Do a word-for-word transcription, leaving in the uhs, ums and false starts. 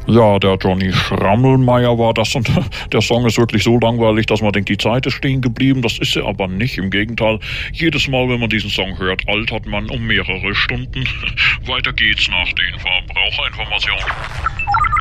Ja, der Johnny Schrammelmeier war das und der Song ist wirklich so langweilig, dass man denkt, die Zeit ist stehen geblieben. Das ist sie aber nicht. Im Gegenteil, jedes Mal, wenn man diesen Song hört, altert man um mehrere Stunden. Weiter geht's nach den Verbraucherinformationen.